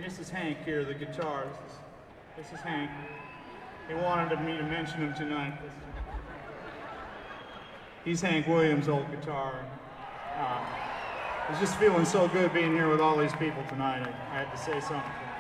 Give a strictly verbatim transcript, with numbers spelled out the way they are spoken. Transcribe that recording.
And this is Hank here, the guitar. This is, this is Hank. He wanted me to mention him tonight. He's Hank Williams' old guitar. Uh, I was just feeling so good being here with all these people tonight. I, I had to say something.